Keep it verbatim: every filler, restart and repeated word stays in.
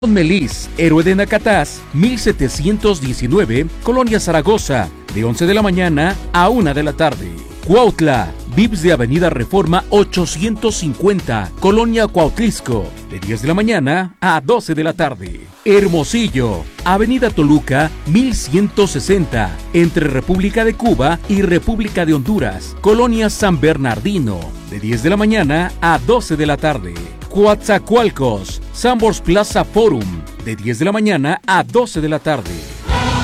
Melis, Héroe de Nacatás, mil setecientos diecinueve, Colonia Zaragoza, de once de la mañana a una de la tarde. Cuautla, Vips de Avenida Reforma ochocientos cincuenta, Colonia Cuautlisco, de diez de la mañana a doce de la tarde. Hermosillo, Avenida Toluca mil ciento sesenta, entre República de Cuba y República de Honduras, Colonia San Bernardino, de diez de la mañana a doce de la tarde. Coatzacoalcos, Sambors Plaza Forum, de diez de la mañana a doce de la tarde.